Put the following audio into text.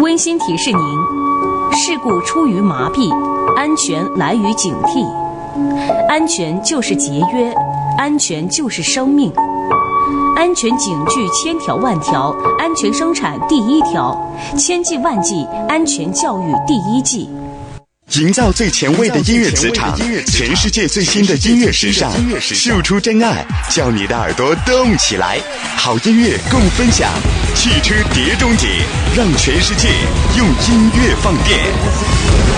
温馨提示您：事故出于麻痹，安全来于警惕。安全就是节约，安全就是生命。安全警句千条万条，安全生产第一条，千计万计，安全教育第一计。 营造最前卫的音乐磁场，全世界最新的音乐时尚，秀出真爱，叫你的耳朵动起来。好音乐共分享，汽车碟中谍，让全世界用音乐放电。